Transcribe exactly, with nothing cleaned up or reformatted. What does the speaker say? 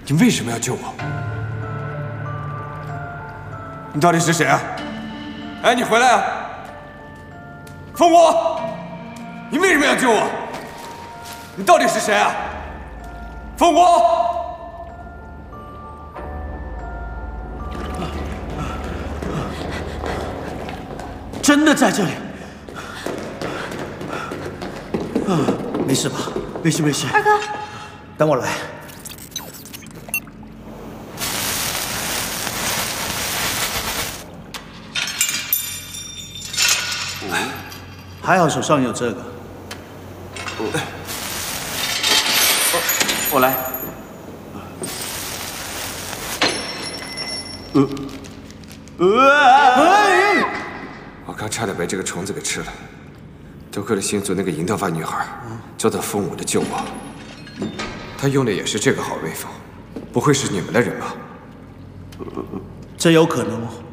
你为什么要救我？你到底是谁啊？哎，你回来啊！凤舞，你为什么要救我？你到底是谁啊？凤舞！ 真的在这里？啊，没事吧？没事没事。 二哥， 等我来。还好手上有这个。 我来。呃，呃，我刚差点被这个虫子给吃了，多亏了星族那个银头发女孩，叫做风舞的救我。她用的也是这个好秘方，不会是你们的人吧？ 这有可能哦。